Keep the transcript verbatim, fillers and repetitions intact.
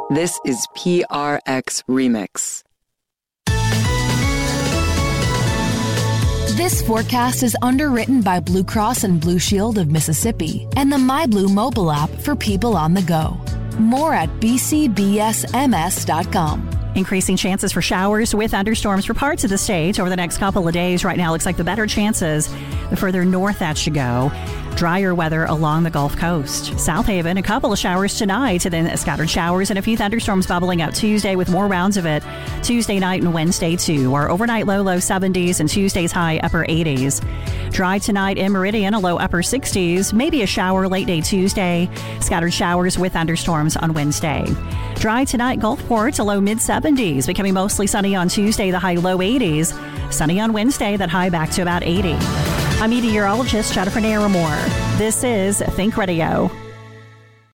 This is P R X Remix. This forecast is underwritten by Blue Cross and Blue Shield of Mississippi and the MyBlue mobile app for people on the go. More at b c b s m s dot com. Increasing chances for showers with thunderstorms for parts of the state over the next couple of days. Right now, looks like the better chances the further north that you go. Drier weather along the Gulf Coast. South Haven, a couple of showers tonight, and then scattered showers and a few thunderstorms bubbling up Tuesday with more rounds of it Tuesday night and Wednesday, too. Our overnight low, low seventies and Tuesday's high upper eighties. Dry tonight in Meridian, a low upper sixties. Maybe a shower late day Tuesday. Scattered showers with thunderstorms on Wednesday. Dry tonight, Gulfport, a low mid seventies. Becoming mostly sunny on Tuesday, the high low eighties. Sunny on Wednesday, that high back to about eighty. I'm meteorologist Jennifer Naramore. This is Think Radio.